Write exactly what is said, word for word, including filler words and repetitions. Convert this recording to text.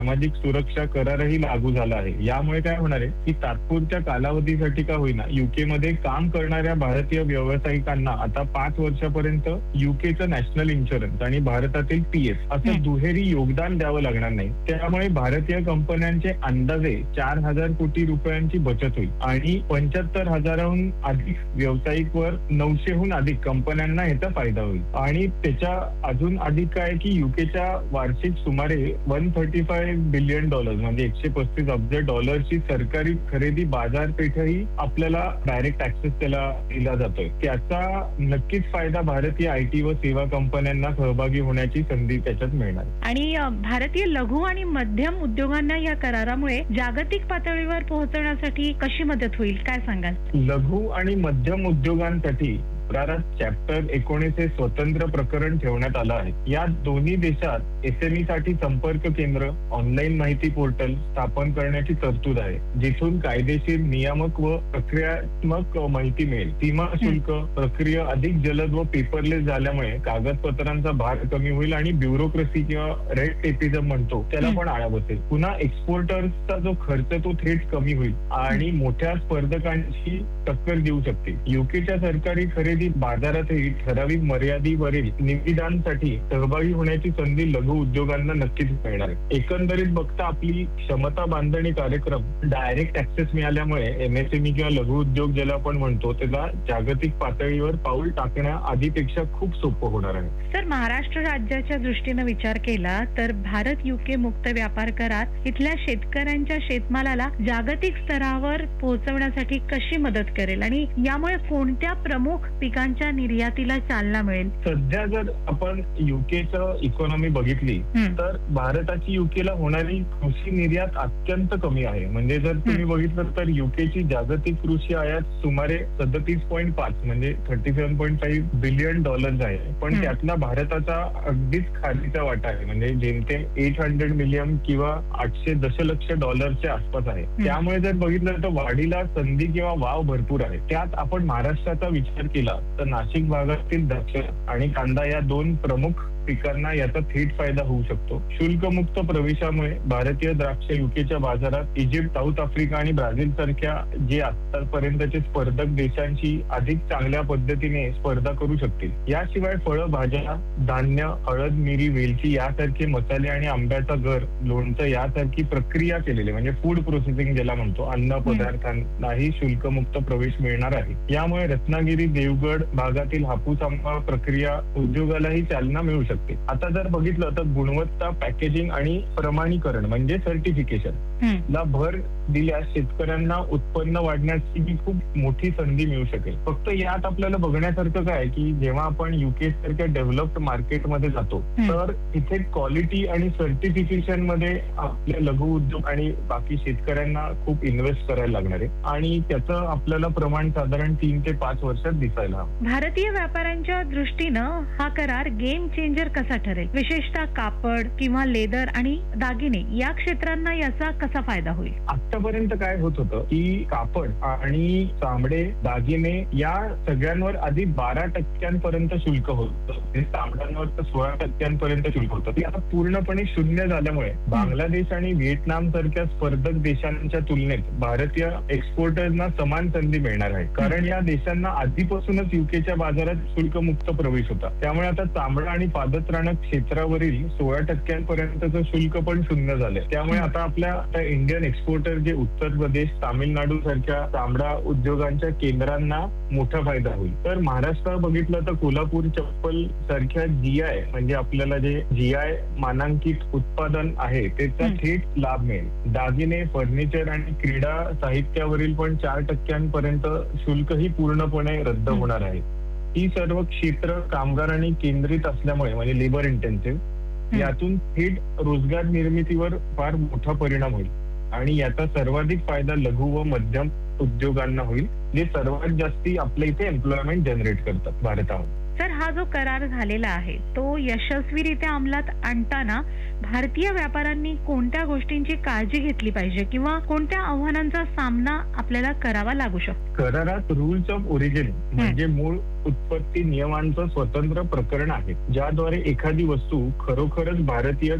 सामाजिक सुरक्षा करारही लागू झाला आहे. यामुळे काय होणार आहे की तात्पुरत्या कालावधीसाठी का होईना युके मध्ये काम करणाऱ्या भारतीय व्यावसायिकांना आता पाच वर्षापर्यंत युकेचं नॅशनल इन्शुरन्स आणि भारतातील पीएफ असं दुहेरी योगदान द्यावं लागणार नाही. त्यामुळे भारतीय कंपन्यांचे अंदाजे चार हजार कोटी रुपयांची बचत होईल आणि पंच्याहत्तर हजाराहून अधिक व्यावसायिक वर नऊशेहून अधिक कंपन्यांना याचा फायदा होईल. आणि त्याच्या अजून अधिक काय की युकेच्या वार्षिक सुमारे one thirty five billion dollar म्हणजे एकशे पस्तीस अब्ज डॉलरची सरकारी खरेदी बाजारपेठही आपल्याला डायरेक्ट ऍक्सेस त्याला दिला जातोय. त्याचा नक्कीच फायदा भारतीय आयटी व सेवा कंपन्यांना सहभागी होण्याची संधी त्याच्यात मिळणार. आणि भारतीय लघु आणि मध्यम उद्योगांना या करारामुळे जागतिक पातळीवर पोहोचण्यासाठी कशी मदत होईल, काय सांगाल? लघु आणि मध्यम उद्योगांसाठी करारात चॅप्टर एकोणीस हे स्वतंत्र प्रकरण ठेवण्यात आलं आहे. या दोन्ही देशात एसएमई साठी संपर्क केंद्र, ऑनलाईन माहिती पोर्टल स्थापन करण्याची तरतूद आहे, जिथून कायदेशीर, नियामक व प्रक्रियात्मक माहिती मिळेल. सीमा शुल्क प्रक्रिया अधिक जलद व पेपरलेस झाल्यामुळे कागदपत्रांचा भार कमी होईल आणि ब्युरोक्रेसी किंवा रेड टेपिझम म्हणतो त्याला पण आळा बसेल. पुन्हा एक्सपोर्टर्सचा जो खर्च तो थेट कमी होईल आणि मोठ्या स्पर्धकांची टक्कर देऊ शकते. युकेच्या सरकारी खरेदी बाजारातही ठराविक मर्यादेवरील निविदांसाठी सहभागी होण्याची संधी लघु उद्योगांना नक्कीच मिळणार आहे. एकंदरीत बघता आपली क्षमता बांधणी कार्यक्रम डायरेक्ट ऍक्सेस मिळाल्यामुळे एमएसएमई किंवा लघु उद्योग ज्याला आपण म्हणतो त्याला जागतिक पातळीवर पाऊल टाकण्या आधीपेक्षा खूप सोपं होणार आहे. सर, महाराष्ट्र राज्याच्या दृष्टीने विचार केला तर भारत युके मुक्त व्यापार करार इथल्या शेतकऱ्यांच्या शेतमालाला जागतिक स्तरावर पोहोचवण्यासाठी कशी मदत करेल आणि यामुळे कोणत्या प्रमुख पिकांच्या निर्यातीला चालना मिळेल? सध्या जर आपण युकेचं इकॉनॉमी बघितली तर भारताची युकेला होणारी कृषी निर्यात अत्यंत कमी आहे. म्हणजे जर तुम्ही बघितलं तर युकेची जागतिक कृषी आयात सुमारे सदतीस पॉईंट पाच म्हणजे thirty seven point five billion dollars आहे. पण त्यातला भारताचा अगदीच खालीचा वाटा आहे, म्हणजे जेमतेम एट हंड्रेड मिलियन किंवा आठशे दशलक्ष डॉलरच्या आसपास आहे. त्यामुळे जर बघितलं तर वाढीला संधी किंवा वाव भरपूर आहे. त्यात आपण महाराष्ट्राचा विचार केला तर नाशिक भागातील द्राक्ष आणि कांदा या दोन प्रमुख पिकांना याचा थेट फायदा होऊ शकतो. शुल्कमुक्त प्रवेशामुळे भारतीय द्राक्ष युकेच्या बाजारात इजिप्त, साऊथ आफ्रिका आणि ब्राझील सारख्या जे आतापर्यंतचे स्पर्धक देशांशी अधिक चांगल्या पद्धतीने स्पर्धा करू शकतील. याशिवाय फळं, भाज्या, धान्य, हळद, मिरी, वेलची यासारखे मसाले आणि आंब्याचा गर, लोणचं यासारखी प्रक्रिया केलेले म्हणजे फूड प्रोसेसिंग ज्याला म्हणतो अन्न पदार्थांनाही शुल्कमुक्त प्रवेश मिळणार आहे. यामुळे रत्नागिरी, देवगड भागातील हापूस आंबा प्रक्रिया उद्योगालाही चालना मिळू शकते. आता जर बघितलं तर गुणवत्ता, पॅकेजिंग आणि प्रमाणीकरण म्हणजे सर्टिफिकेशन ला भर दिल्यास शेतकऱ्यांना उत्पन्न वाढण्याची खूप मोठी संधी मिळू शकेल. फक्त यात आपल्याला बघण्यासारखं काय की जेव्हा आपण युके सारख्या डेव्हलप्ड मार्केटमध्ये जातो तर इथे क्वालिटी आणि सर्टिफिकेशन मध्ये आपल्या लघु उद्योग आणि बाकी शेतकऱ्यांना खूप इन्व्हेस्ट करायला लागणार आहे आणि त्याचं आपल्याला प्रमाण साधारण तीन ते पाच वर्षात दिसायला हवं. भारतीय व्यापाऱ्यांच्या दृष्टीनं हा करार गेम चेंजर कसा ठरेल? विशेषतः कापड किंवा लेदर आणि दागिने या क्षेत्रांना याचा कसा फायदा होईल? आतापर्यंत काय होत होतं की कापड आणि चामडे, दागिने या सगळ्यांवर आधी बारा टक्क्यांपर्यंत शुल्क होतं. चामड्यांवर तर सोळा टक्क्यांपर्यंत शुल्क होतं. ते आता पूर्णपणे शून्य झाल्यामुळे बांगलादेश आणि व्हिएतनाम सारख्या स्पर्धक देशांच्या तुलनेत भारतीय एक्सपोर्टर्सना समान संधी मिळणार आहे. कारण या देशांना आधीपासूनच युकेच्या बाजारात शुल्कमुक्त प्रवेश होता. त्यामुळे आता चामडा आणि पादत्राणक क्षेत्रावरील सोळा टक्क्यांपर्यंतचं शुल्क पण शून्य झालंय. त्यामुळे आता आपल्या इंडियन एक्सपोर्टर जे उत्तर प्रदेश, तामिळनाडू सारख्या चामडा उद्योगांच्या केंद्रांना मोठा फायदा होईल. तर महाराष्ट्रात बघितलं तर कोल्हापूर चप्पल सारख्या जीआय म्हणजे आपल्याला जे जीआय मानांकित उत्पादन आहे त्याचा थेट लाभ मिळेल. दागिने, फर्निचर आणि क्रीडा साहित्यावरील पण चार टक्क्यांपर्यंत शुल्कही पूर्णपणे रद्द होणार आहे. ही सर्व क्षेत्र कामगारांनी केंद्रित असल्यामुळे म्हणजे लेबर इंटेन्सिव्ह यातून थेट रोजगार निर्मितीवर फार मोठा परिणाम होईल आणि याचा सर्वाधिक फायदा लघु व मध्यम उद्योगांना होईल, जे सर्वात जास्ती आपल्या इथे एम्प्लॉयमेंट जनरेट करतात भारतामध्ये. सर, हा जो करार झालेला आहे तो यशस्वीरित्या अंमलात आणताना भारतीय व्यापाऱ्यांनी कोणत्या गोष्टींची काळजी घेतली पाहिजे किंवा कोणत्या आव्हानांचा सामना आपल्याला करावा लागू शकतो? करारात रूल्स ऑफ ओरिजिन म्हणजे मूळ उत्पत्ती नियमांचं स्वतंत्र प्रकरण आहे, ज्याद्वारे एखादी वस्तू खरोखरच भारतीय